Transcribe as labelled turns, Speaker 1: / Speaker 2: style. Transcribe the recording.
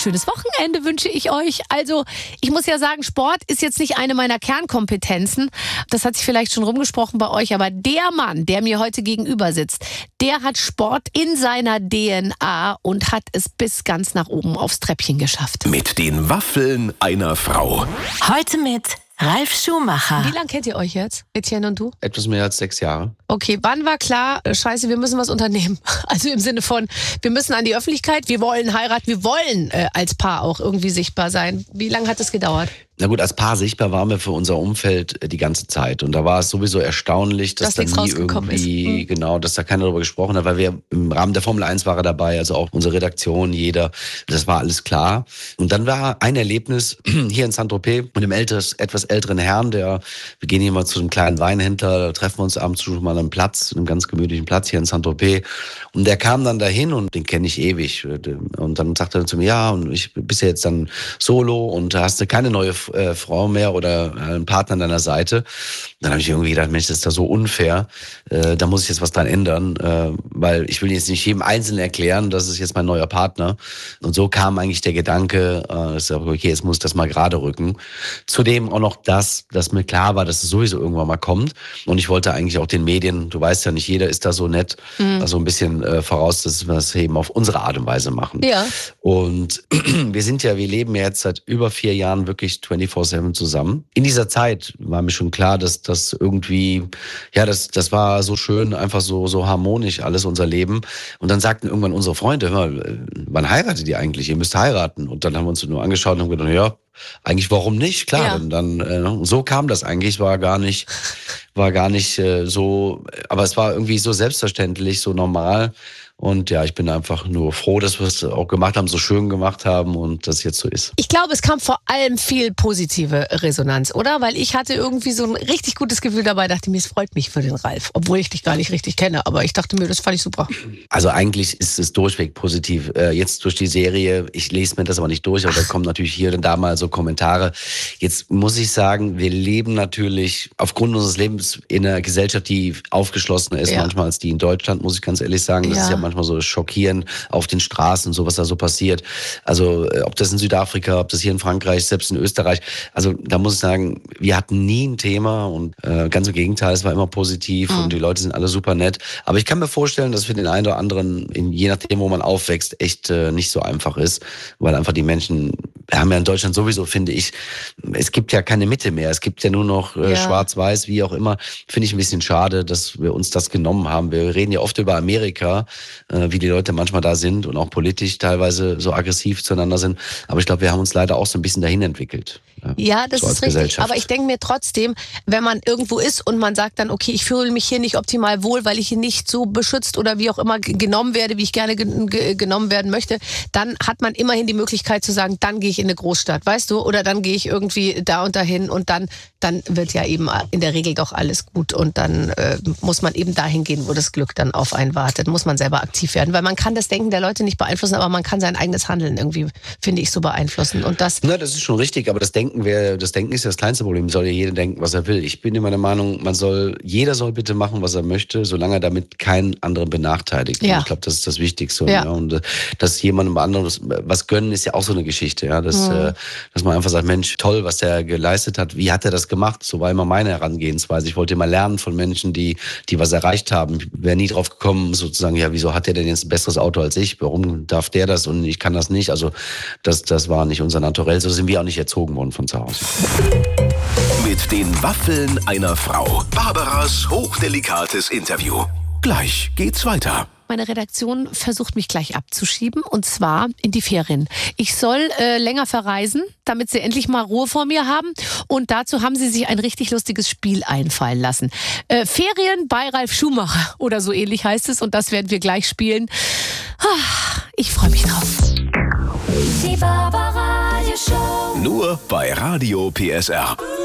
Speaker 1: schönes Wochenende wünsche ich euch. Also, ich muss ja sagen, Sport ist jetzt nicht eine meiner Kernkompetenzen. Das hat sich vielleicht schon rumgesprochen bei euch, aber der Mann, der mir heute gegenüber sitzt, der hat Sport in seiner DNA und hat es bis ganz nach oben aufs Treppchen geschafft.
Speaker 2: Mit den Waffeln einer Frau.
Speaker 3: Heute mit Ralf Schumacher.
Speaker 1: Wie lange kennt ihr euch jetzt, Etienne und du?
Speaker 4: Etwas mehr als 6 Jahre.
Speaker 1: Okay, wann war klar, scheiße, wir müssen was unternehmen? Also im Sinne von, wir müssen an die Öffentlichkeit, wir wollen heiraten, wir wollen als Paar auch irgendwie sichtbar sein. Wie lange hat das gedauert?
Speaker 4: Na gut, als Paar sichtbar waren wir für unser Umfeld die ganze Zeit. Und da war es sowieso erstaunlich, dass da nie irgendwie, genau, dass da keiner darüber gesprochen hat, weil wir im Rahmen der Formel 1 war er dabei, also auch unsere Redaktion, jeder, das war alles klar. Und dann war ein Erlebnis hier in Saint-Tropez mit einem etwas älteren Herrn, wir gehen hier mal zu einem kleinen Weinhändler, da treffen wir uns abends schon mal an einem Platz, einem ganz gemütlichen Platz hier in Saint-Tropez. Und der kam dann dahin und den kenne ich ewig. Und dann sagte er zu mir, ja, und ich bist ja jetzt dann solo und hast du keine neue Frau mehr oder einen Partner an deiner Seite. Dann habe ich irgendwie gedacht, Mensch, das ist da so unfair. Da muss ich jetzt was dran ändern, weil ich will jetzt nicht jedem Einzelnen erklären, das ist jetzt mein neuer Partner. Und so kam eigentlich der Gedanke, okay, jetzt muss ich das mal gerade rücken. Zudem auch noch dass mir klar war, dass es sowieso irgendwann mal kommt. Und ich wollte eigentlich auch den Medien, du weißt ja nicht, jeder ist da so nett, also ein bisschen voraus, dass wir das eben auf unsere Art und Weise machen.
Speaker 1: Ja.
Speaker 4: Und wir leben ja jetzt seit über 4 Jahren wirklich 24/7 zusammen. In dieser Zeit war mir schon klar, dass das irgendwie, ja, das war so schön, einfach so harmonisch alles, unser Leben. Und dann sagten irgendwann unsere Freunde, hör mal, wann heiratet ihr eigentlich? Ihr müsst heiraten. Und dann haben wir uns nur angeschaut und haben gedacht, ja, eigentlich warum nicht? Klar, ja. Dann so kam das eigentlich, war gar nicht so, aber es war irgendwie so selbstverständlich, so normal. Und ja, ich bin einfach nur froh, dass wir es auch gemacht haben, so schön gemacht haben und das jetzt so ist.
Speaker 1: Ich glaube, es kam vor allem viel positive Resonanz, oder? Weil ich hatte irgendwie so ein richtig gutes Gefühl dabei, dachte mir, es freut mich für den Ralf, obwohl ich dich gar nicht richtig kenne. Aber ich dachte mir, das fand ich super.
Speaker 4: Also eigentlich ist es durchweg positiv. Jetzt durch die Serie, ich lese mir das aber nicht durch, aber da kommen natürlich hier und da mal so Kommentare. Jetzt muss ich sagen, wir leben natürlich aufgrund unseres Lebens in einer Gesellschaft, die aufgeschlossener ist manchmal als die in Deutschland, muss ich ganz ehrlich sagen. Das ist ja manchmal so schockierend auf den Straßen, so was da so passiert. Also ob das in Südafrika, ob das hier in Frankreich, selbst in Österreich. Also da muss ich sagen, wir hatten nie ein Thema und ganz im Gegenteil, es war immer positiv und die Leute sind alle super nett. Aber ich kann mir vorstellen, dass für den einen oder anderen, je nachdem, wo man aufwächst, echt nicht so einfach ist, weil einfach die Menschen, wir haben ja in Deutschland sowieso, finde ich, es gibt ja keine Mitte mehr. Es gibt ja nur noch schwarz-weiß, wie auch immer. Finde ich ein bisschen schade, dass wir uns das genommen haben. Wir reden ja oft über Amerika, wie die Leute manchmal da sind und auch politisch teilweise so aggressiv zueinander sind. Aber ich glaube, wir haben uns leider auch so ein bisschen dahin entwickelt.
Speaker 1: Ja, das ist richtig. Aber ich denke mir trotzdem, wenn man irgendwo ist und man sagt dann, okay, ich fühle mich hier nicht optimal wohl, weil ich hier nicht so beschützt oder wie auch immer genommen werde, wie ich gerne genommen werden möchte, dann hat man immerhin die Möglichkeit zu sagen, dann gehe ich in eine Großstadt, weißt du? Oder dann gehe ich irgendwie da und dahin und dann wird ja eben in der Regel doch alles gut und dann muss man eben dahin gehen, wo das Glück dann auf einen wartet. Muss man selber aktiv werden, weil man kann das Denken der Leute nicht beeinflussen, aber man kann sein eigenes Handeln irgendwie, finde ich, so beeinflussen. Und das
Speaker 4: ist schon richtig, aber das Denken ist das kleinste Problem. Soll ja jeder denken, was er will. Ich bin immer der Meinung, jeder soll bitte machen, was er möchte, solange er damit keinen anderen benachteiligt. Ja. Ich glaube, das ist das Wichtigste. Ja. Und dass jemandem anderes was gönnen, ist ja auch so eine Geschichte. Ja? Dass man einfach sagt, Mensch, toll, was der geleistet hat. Wie hat er das gemacht? So war immer meine Herangehensweise. Ich wollte immer lernen von Menschen, die was erreicht haben. Ich wäre nie drauf gekommen, sozusagen, ja, wieso hat der denn jetzt ein besseres Auto als ich? Warum darf der das und ich kann das nicht? Also das war nicht unser Naturell. So sind wir auch nicht erzogen worden von zu Hause.
Speaker 2: Mit den Waffeln einer Frau. Barbaras hochdelikates Interview. Gleich geht's weiter.
Speaker 1: Meine Redaktion versucht mich gleich abzuschieben und zwar in die Ferien. Ich soll länger verreisen, damit sie endlich mal Ruhe vor mir haben und dazu haben sie sich ein richtig lustiges Spiel einfallen lassen. Ferien bei Ralf Schumacher oder so ähnlich heißt es und das werden wir gleich spielen. Ich freue mich drauf.
Speaker 3: Die Barbara Radio Show.
Speaker 2: Nur bei Radio PSR.